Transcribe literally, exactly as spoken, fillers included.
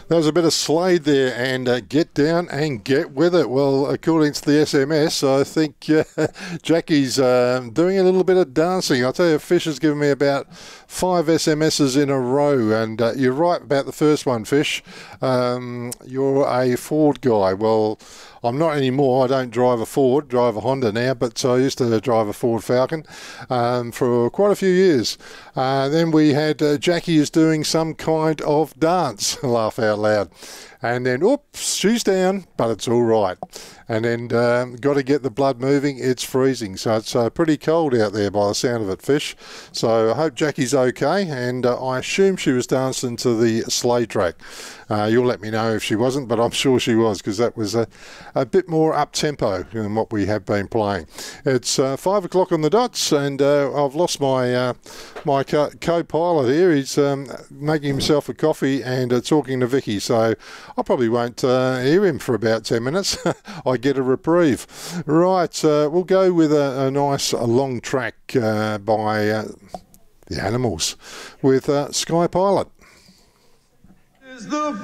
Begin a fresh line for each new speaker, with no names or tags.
That was a bit of Slade there, and uh, get down and get with it. Well, according to the S M S, I think uh, Jackie's uh, doing a little bit of dancing. I'll tell you, Fish has given me about five S M Ses in a row, and uh, you're right about the first one, Fish. Um, you're a Ford guy. Well, I'm not anymore. I don't drive a Ford, drive a Honda now, but I used to drive a Ford Falcon um, for quite a few years. Uh, then we had uh, Jackie is doing some kind of dance, laugh out loud. And then, oops, she's down, but it's all right. And then um, got to get the blood moving. It's freezing, so it's uh, pretty cold out there by the sound of it, Fish. So I hope Jackie's okay, and uh, I assume she was dancing to the sleigh track. Uh, you'll let me know if she wasn't, but I'm sure she was, because that was a, a bit more up-tempo than what we have been playing. It's uh, five o'clock on the dots, and uh, I've lost my uh, my co- co-pilot here. He's um, making himself a coffee and uh, talking to Vicky, so I probably won't uh, hear him for about ten minutes. I get a reprieve. Right, uh, we'll go with a, a nice a long track uh, by uh, the Animals with uh, Sky Pilot.
Is the